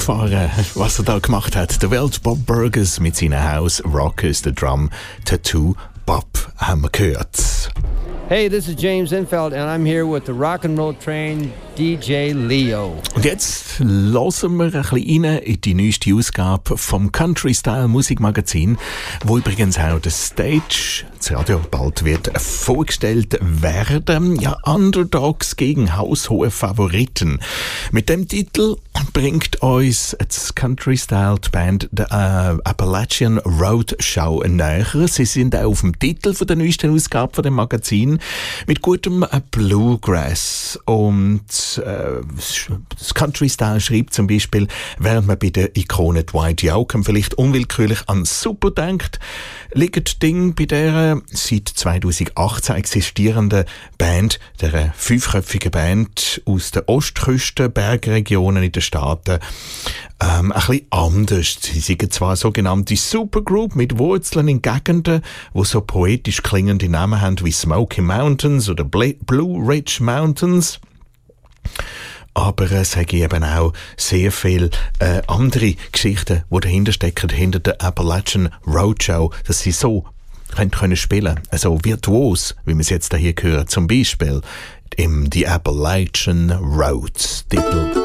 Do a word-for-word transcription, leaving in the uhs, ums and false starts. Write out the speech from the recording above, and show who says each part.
Speaker 1: abgefahren, was er da gemacht hat. Der Welt Bob Burgers mit seinem House Rockers, der Drum Tattoo Bob haben wir gehört.
Speaker 2: Hey, this is James Infeld and I'm here with the Rock and Roll Train D J Leo.
Speaker 1: Und jetzt hören wir ein bisschen rein in die neueste Ausgabe vom Country Style Musikmagazin, wo übrigens auch der Stage, das Radio, bald wird vorgestellt werden. Ja, Underdogs gegen haushohe Favoriten. Mit dem Titel bringt uns das Country Style die Band der äh, Appalachian Roadshow näher. Sie sind auch auf dem Titel von der neuesten Ausgabe von dem Magazin mit gutem Bluegrass. Und äh, das Country Style schreibt zum Beispiel, während man bei der Ikone Dwight Yoakam vielleicht unwillkürlich an Super denkt, liegt das Ding bei der seit zweitausendachtzehn existierenden Band, der fünfköpfigen Band aus den Ostküsten, Bergregionen in den Staaten, ähm, ein bisschen anders. Sie sind zwar sogenannte Supergroup mit Wurzeln in Gegenden, wo so poetisch klingende Namen haben wie Smoky Mountains oder Blue Ridge Mountains. Aber es äh, eben auch sehr viele äh, andere Geschichten, die dahinter stecken, hinter der Appalachian Roadshow, dass sie so können, können spielen, also virtuos, wie wir es jetzt hier hören, zum Beispiel im The Appalachian Roads Titel.